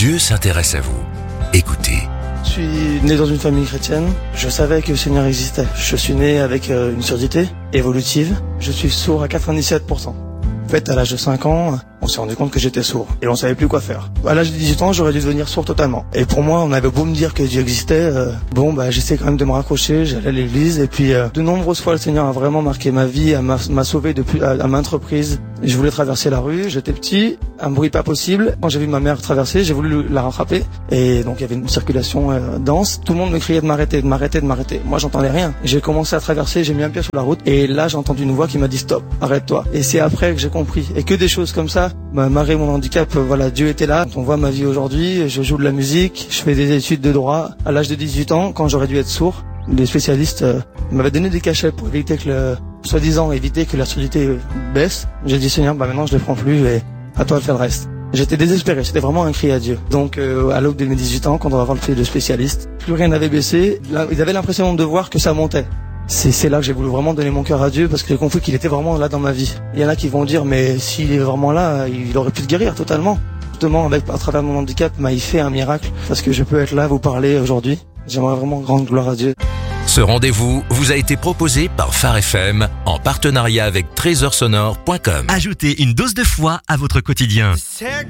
Dieu s'intéresse à vous. Écoutez. Je suis né dans une famille chrétienne. Je savais que le Seigneur existait. Je suis né avec une surdité évolutive. Je suis sourd à 97%. En fait, à l'âge de 5 ans, on s'est rendu compte que j'étais sourd et on savait plus quoi faire. À l'âge de 18 ans, j'aurais dû devenir sourd totalement. Et pour moi, on avait beau me dire que Dieu existait, j'essayais quand même de me raccrocher, j'allais à l'église et puis de nombreuses fois le Seigneur a vraiment marqué ma vie, m'a sauvé depuis à maintes reprises. Je voulais traverser la rue, j'étais petit, un bruit pas possible. Quand j'ai vu ma mère traverser, j'ai voulu la rattraper et donc il y avait une circulation dense. Tout le monde me criait de m'arrêter, de m'arrêter, de m'arrêter. Moi, j'entendais rien. J'ai commencé à traverser, j'ai mis un pied sur la route et là, j'ai entendu une voix qui m'a dit stop, arrête-toi. Et c'est après que j'ai compris. Et que des choses comme ça, malgré mon handicap, Dieu était là. On voit ma vie aujourd'hui, je joue de la musique, je fais des études de droit. À l'âge de 18 ans, quand j'aurais dû être sourd, les spécialistes m'avaient donné des cachets pour éviter soi-disant éviter que la surdité baisse. J'ai dit Seigneur, maintenant je les prends plus et à toi de faire le reste. J'étais désespéré, c'était vraiment un cri à Dieu. Donc à l'aube de mes 18 ans, quand on va voir le spécialiste, plus rien n'avait baissé. Là, ils avaient l'impression de voir que ça montait. C'est là que j'ai voulu vraiment donner mon cœur à Dieu parce que j'ai compris qu'il était vraiment là dans ma vie. Il y en a qui vont dire mais s'il est vraiment là, il aurait pu te guérir totalement. Justement, à travers mon handicap, il fait un miracle parce que je peux être là, vous parler aujourd'hui. J'aimerais vraiment rendre gloire à Dieu. Ce rendez-vous vous a été proposé par Phare FM en partenariat avec trésorsonore.com. Ajoutez une dose de foi à votre quotidien.